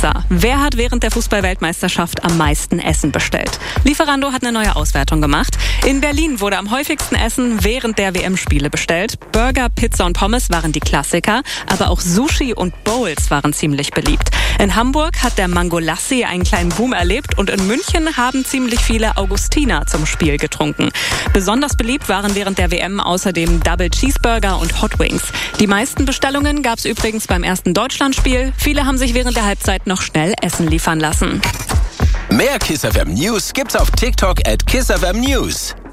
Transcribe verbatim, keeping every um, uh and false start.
Pizza. Wer hat während der Fußball-Weltmeisterschaft am meisten Essen bestellt? Lieferando hat eine neue Auswertung gemacht. In Berlin wurde am häufigsten Essen während der W M-Spiele bestellt. Burger, Pizza und Pommes waren die Klassiker, aber auch Sushi und Bowls waren ziemlich beliebt. In Hamburg hat der Mangolassi einen kleinen Boom erlebt und in München haben ziemlich viele Augustiner zum Spiel getrunken. Besonders beliebt waren während der W M außerdem Double Cheeseburger und Hot Wings. Die meisten Bestellungen gab es übrigens beim ersten Deutschlandspiel. Viele haben sich während der Halbzeit noch schnell Essen liefern lassen. Mehr Kiss F M News gibt's auf TikTok at Kiss F M News.